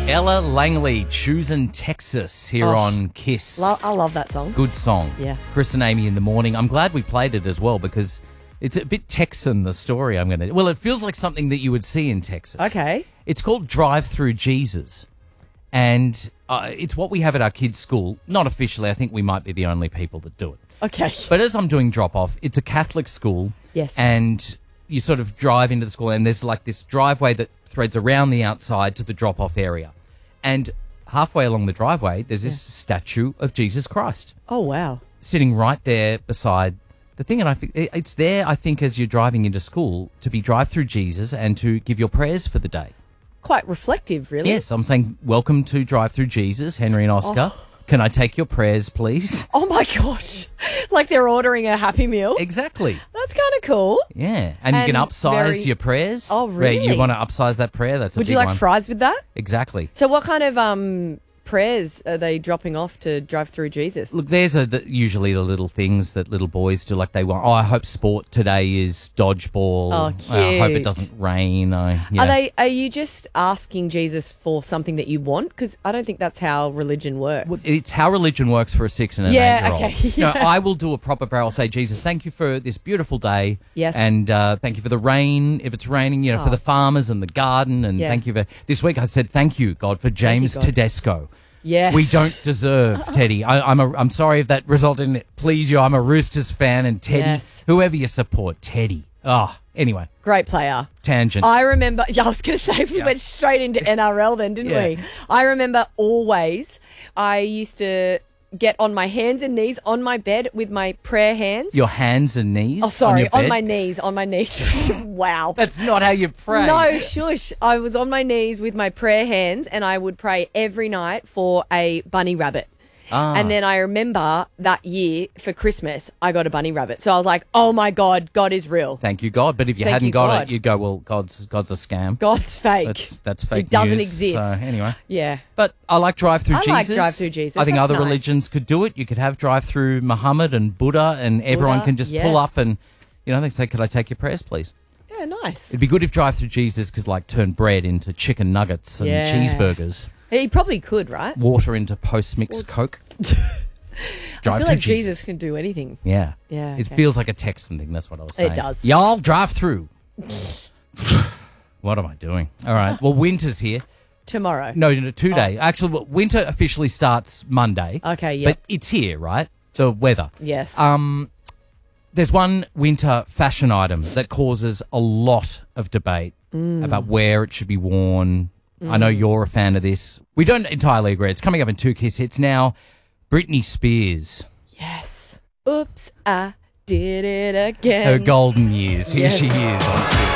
Ella Langley, Choosing Texas here on Kiss. I love that song. Good song. Yeah. Chris and Amy in the morning. I'm glad we played it as well because it's a bit Texan, the story I'm going to... Well, it feels like something that you would see in Texas. Okay. It's called Drive Through Jesus. And it's what we have at our kids' school. Not officially. I think we might be the only people that do it. Okay. But as I'm doing drop-off, it's a Catholic school. Yes. And you sort of drive into the school and there's like this driveway that threads around the outside to the drop-off area. And halfway along the driveway, there's this statue of Jesus Christ. Oh, wow. Sitting right there beside the thing. And I think it's there, I think, as you're driving into school to be drive through Jesus and to give your prayers for the day. Quite reflective, really. Yes, I'm saying, welcome to Drive Through Jesus, Henry and Oscar. Oh. Can I take your prayers, please? Oh, my gosh. Like they're ordering a Happy Meal. Exactly. That's kind of cool. Yeah. And you can upsize your prayers. Oh, really? Where you want to upsize that prayer, that's a big one. Would you like fries with that? Exactly. So what kind of prayers are they dropping off to drive through Jesus? Look, there's usually the little things that little boys do, like they want, I hope sport today is dodgeball. Oh, cute. I hope it doesn't rain. Are you just asking Jesus for something that you want? Because I don't think that's how religion works. Well, it's how religion works for a 6 and an 8-year-old. Okay. You know, I will do a proper prayer. I'll say, Jesus, thank you for this beautiful day. Yes. And thank you for the rain, if it's raining, for the farmers and the garden. And thank you for... This week I said, thank you, God, for James Tedesco. Yes. We don't deserve Teddy. I'm sorry if that resulted in it please you. I'm a Roosters fan, and Teddy, whoever you support, Teddy. Anyway. Great player. Tangent. I remember, I was going to say, we went straight into NRL then, didn't we? I remember always, I used to get on my hands and knees on my bed with my prayer hands. Your hands and knees? Oh, sorry, on my knees. Wow. That's not how you pray. No, shush. I was on my knees with my prayer hands and I would pray every night for a bunny rabbit. And then I remember that year for Christmas, I got a bunny rabbit. So I was like, oh my God, God is real. Thank you, God. But if you hadn't got it, you'd go, well, God's a scam. God's fake. That's fake news. It doesn't exist. So anyway. Yeah. But I like Drive Through Jesus. I like Drive Through Jesus. I think That's other religions could do it. You could have Drive Through Muhammad and Buddha and everyone can just pull up and, they say, could I take your prayers, please? Yeah, nice. It'd be good if Drive Through Jesus could turn bread into chicken nuggets and cheeseburgers. He probably could, right? Water into post-mix Coke. I feel like Jesus can do anything. Yeah. Yeah. It feels like a Texan thing. That's what I was saying. It does. Y'all drive through. What am I doing? All right. Well, winter's here. Tomorrow. No, today. Actually, winter officially starts Monday. Okay, yeah. But it's here, right? The weather. Yes. There's one winter fashion item that causes a lot of debate about where it should be worn. I know you're a fan of this. We don't entirely agree. It's coming up in 2 Kiss hits now. Britney Spears. Yes. Oops, I did it again. Her golden years. Here she is on Kiss.